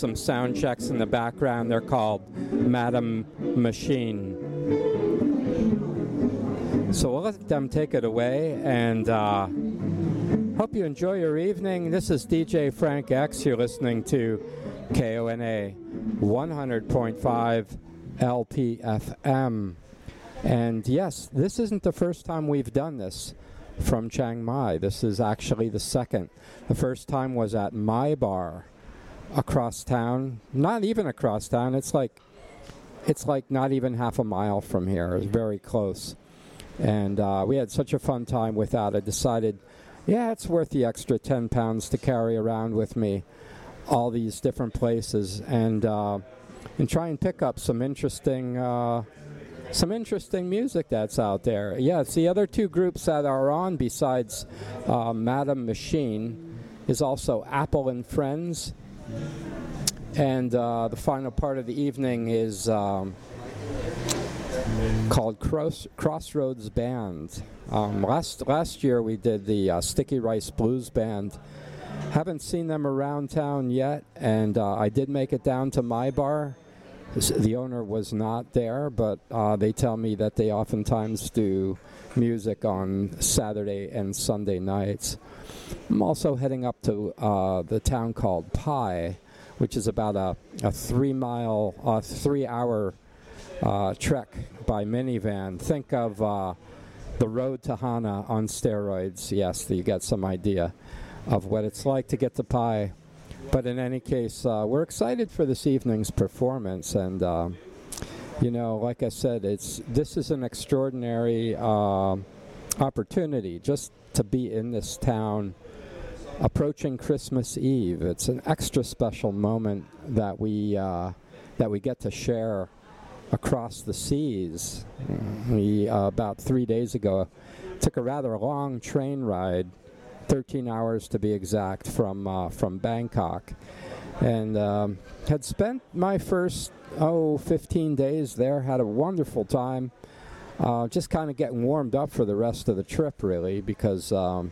some sound checks in the background. They're called Madam Machine. So we'll let them take it away, and hope you enjoy your evening. This is DJ Frank X. You're listening to KONA 100.5 LPFM. And yes, this isn't the first time we've done this from Chiang Mai. This is actually the second. The first time was at My Bar across town. Not even across town. It's like not even half a mile from here. It's very close. And we had such a fun time with that. I decided, yeah, it's worth the extra 10 pounds to carry around with me all these different places and try and pick up some interesting music that's out there. Yeah, it's the other two groups that are on besides Madam Machine is also Apple and Friends. And the final part of the evening is called Crossroads Band. Last year we did the Sticky Rice Blues Band. Haven't seen them around town yet, and I did make it down to My Bar. The owner was not there, but they tell me that they oftentimes do music on Saturday and Sunday nights. I'm also heading up to the town called Pai, which is about a 3-hour trek by minivan. Think of the road to Hana on steroids. Yes, you get some idea of what it's like to get to Pai. But in any case, we're excited for this evening's performance. And, like I said, this is an extraordinary opportunity just to be in this town approaching Christmas Eve. It's an extra special moment that we get to share across the seas. We about 3 days ago took a rather long train ride, 13 hours to be exact, from Bangkok, and had spent my first 15 days there. Had a wonderful time, just kind of getting warmed up for the rest of the trip, really, because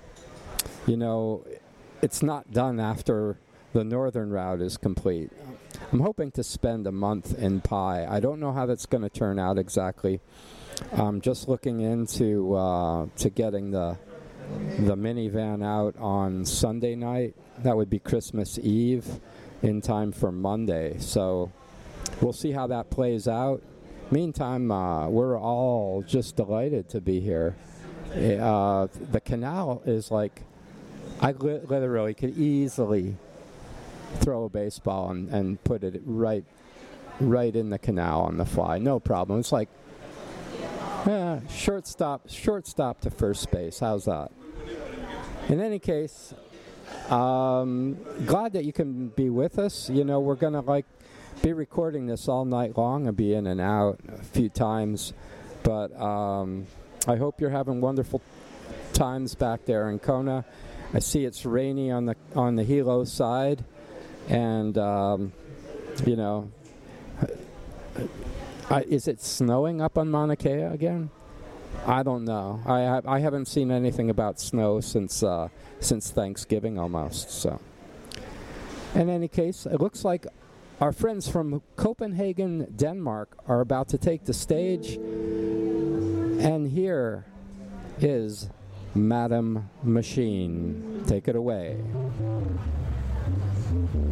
it's not done after the northern route is complete. I'm hoping to spend a month in Pai. I don't know how that's going to turn out exactly. I'm just looking into to getting the minivan out on Sunday night. That would be Christmas Eve, in time for Monday. So we'll see how that plays out. Meantime, we're all just delighted to be here. The canal is like, I literally could easily throw a baseball and put it right in the canal on the fly. No problem. It's like shortstop to first base. How's that? In any case, glad that you can be with us. We're going to be recording this all night long and be in and out a few times. But I hope you're having wonderful times back there in Kona. I see it's rainy on the Hilo side. And, is it snowing up on Mauna Kea again? I don't know. I haven't seen anything about snow since Thanksgiving almost. So, in any case, it looks like our friends from Copenhagen, Denmark, are about to take the stage. And here is Madam Machine. Take it away.